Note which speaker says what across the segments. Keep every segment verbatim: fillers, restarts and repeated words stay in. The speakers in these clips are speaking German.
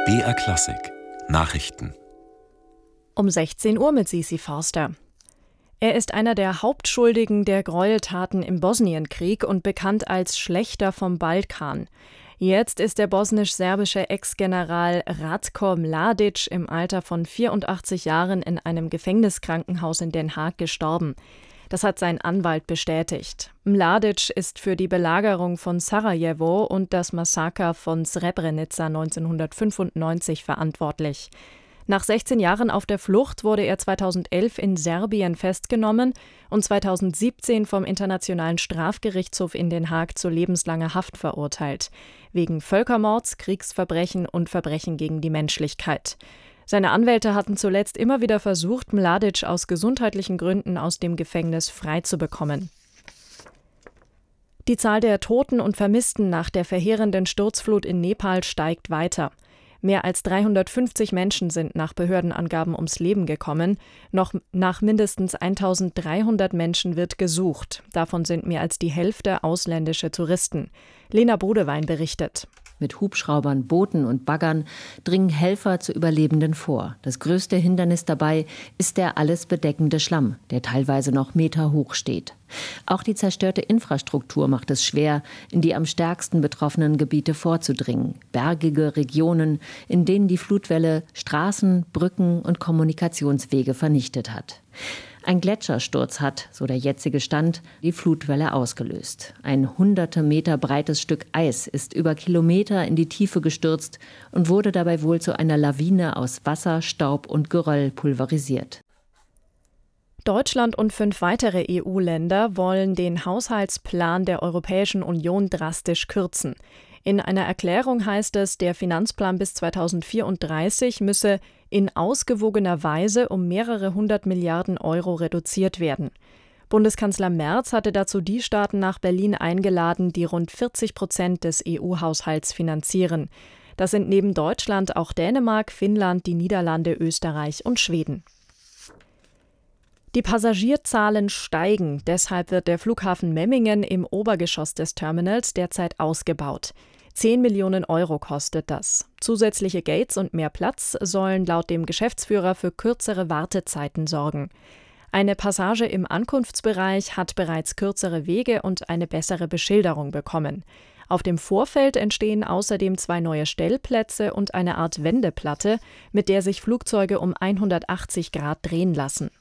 Speaker 1: B R Klassik Nachrichten
Speaker 2: Um sechzehn Uhr mit Sisi Forster. Er ist einer der Hauptschuldigen der Gräueltaten im Bosnienkrieg und bekannt als Schlächter vom Balkan. Jetzt ist der bosnisch-serbische Ex-General Ratko Mladic im Alter von vierundachtzig Jahren in einem Gefängniskrankenhaus in Den Haag gestorben. Das hat sein Anwalt bestätigt. Mladic ist für die Belagerung von Sarajevo und das Massaker von Srebrenica neunzehnhundertfünfundneunzig verantwortlich. Nach sechzehn Jahren auf der Flucht wurde er zweitausendelf in Serbien festgenommen und zweitausendsiebzehn vom Internationalen Strafgerichtshof in Den Haag zu lebenslanger Haft verurteilt. Wegen Völkermords, Kriegsverbrechen und Verbrechen gegen die Menschlichkeit. Seine Anwälte hatten zuletzt immer wieder versucht, Mladic aus gesundheitlichen Gründen aus dem Gefängnis freizubekommen. Die Zahl der Toten und Vermissten nach der verheerenden Sturzflut in Nepal steigt weiter. Mehr als dreihundertfünfzig Menschen sind nach Behördenangaben ums Leben gekommen. Noch nach mindestens eintausenddreihundert Menschen wird gesucht. Davon sind mehr als die Hälfte ausländische Touristen. Lena Bodewein berichtet.
Speaker 3: Mit Hubschraubern, Booten und Baggern dringen Helfer zu Überlebenden vor. Das größte Hindernis dabei ist der alles bedeckende Schlamm, der teilweise noch meterhoch steht. Auch die zerstörte Infrastruktur macht es schwer, in die am stärksten betroffenen Gebiete vorzudringen. Bergige Regionen, in denen die Flutwelle Straßen, Brücken und Kommunikationswege vernichtet hat. Ein Gletschersturz hat, so der jetzige Stand, die Flutwelle ausgelöst. Ein hunderte Meter breites Stück Eis ist über Kilometer in die Tiefe gestürzt und wurde dabei wohl zu einer Lawine aus Wasser, Staub und Geröll pulverisiert.
Speaker 2: Deutschland und fünf weitere E U-Länder wollen den Haushaltsplan der Europäischen Union drastisch kürzen. In einer Erklärung heißt es, der Finanzplan bis zweitausendvierunddreißig müsse in ausgewogener Weise um mehrere hundert Milliarden Euro reduziert werden. Bundeskanzler Merz hatte dazu die Staaten nach Berlin eingeladen, die rund vierzig Prozent des E U-Haushalts finanzieren. Das sind neben Deutschland auch Dänemark, Finnland, die Niederlande, Österreich und Schweden. Die Passagierzahlen steigen, deshalb wird der Flughafen Memmingen im Obergeschoss des Terminals derzeit ausgebaut. zehn Millionen Euro kostet das. Zusätzliche Gates und mehr Platz sollen laut dem Geschäftsführer für kürzere Wartezeiten sorgen. Eine Passage im Ankunftsbereich hat bereits kürzere Wege und eine bessere Beschilderung bekommen. Auf dem Vorfeld entstehen außerdem zwei neue Stellplätze und eine Art Wendeplatte, mit der sich Flugzeuge um hundertachtzig Grad drehen lassen.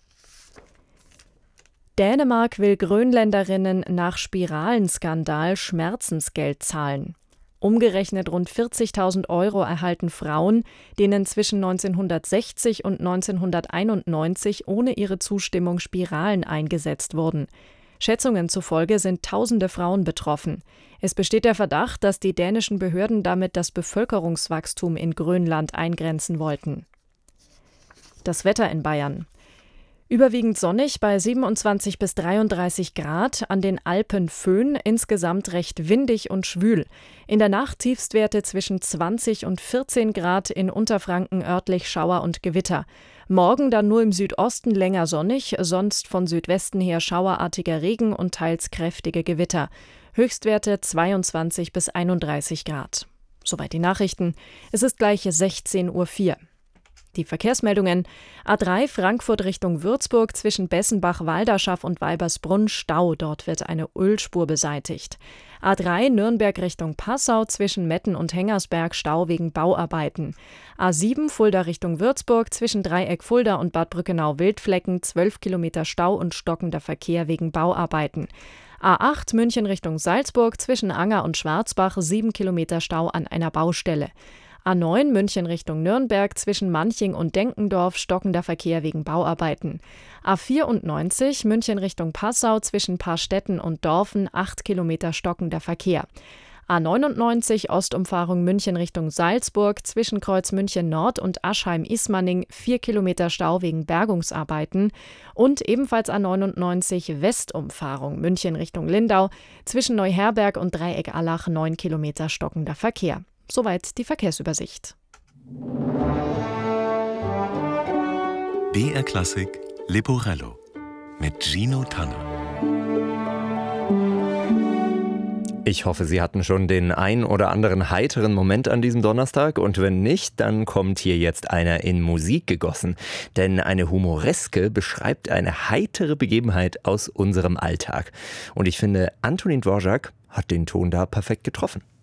Speaker 2: Dänemark will Grönländerinnen nach Spiralenskandal Schmerzensgeld zahlen. Umgerechnet rund vierzigtausend Euro erhalten Frauen, denen zwischen neunzehnhundertsechzig und neunzehnhunderteinundneunzig ohne ihre Zustimmung Spiralen eingesetzt wurden. Schätzungen zufolge sind tausende Frauen betroffen. Es besteht der Verdacht, dass die dänischen Behörden damit das Bevölkerungswachstum in Grönland eingrenzen wollten. Das Wetter in Bayern. Überwiegend sonnig bei siebenundzwanzig bis dreiunddreißig Grad, an den Alpen Föhn, insgesamt recht windig und schwül. In der Nacht Tiefstwerte zwischen zwanzig und vierzehn Grad, in Unterfranken örtlich Schauer und Gewitter. Morgen dann nur im Südosten länger sonnig, sonst von Südwesten her schauerartiger Regen und teils kräftige Gewitter. Höchstwerte zweiundzwanzig bis einunddreißig Grad. Soweit die Nachrichten. Es ist gleich sechzehn Uhr vier. Die Verkehrsmeldungen: A drei Frankfurt Richtung Würzburg zwischen Bessenbach, Walderschaff und Weibersbrunn Stau. Dort wird eine Ölspur beseitigt. A drei Nürnberg Richtung Passau zwischen Metten und Hengersberg Stau wegen Bauarbeiten. A sieben Fulda Richtung Würzburg zwischen Dreieck Fulda und Bad Brückenau-Wildflecken zwölf Kilometer Stau und stockender Verkehr wegen Bauarbeiten. A acht München Richtung Salzburg zwischen Anger und Schwarzbach sieben Kilometer Stau an einer Baustelle. A neun München Richtung Nürnberg zwischen Manching und Denkendorf stockender Verkehr wegen Bauarbeiten. A vierundneunzig München Richtung Passau zwischen Paarstetten und Dorfen acht Kilometer stockender Verkehr. A neunundneunzig Ostumfahrung München Richtung Salzburg zwischen Kreuz München Nord und Aschheim-Ismaning vier Kilometer Stau wegen Bergungsarbeiten. Und ebenfalls A neunundneunzig Westumfahrung München Richtung Lindau zwischen Neuherberg und Dreieck Allach neun Kilometer stockender Verkehr. Soweit die Verkehrsübersicht.
Speaker 1: B R Klassik Leporello mit Gino Tanner.
Speaker 4: Ich hoffe, Sie hatten schon den ein oder anderen heiteren Moment an diesem Donnerstag. Und wenn nicht, dann kommt hier jetzt einer in Musik gegossen. Denn eine Humoreske beschreibt eine heitere Begebenheit aus unserem Alltag. Und ich finde, Antonín Dvořák hat den Ton da perfekt getroffen.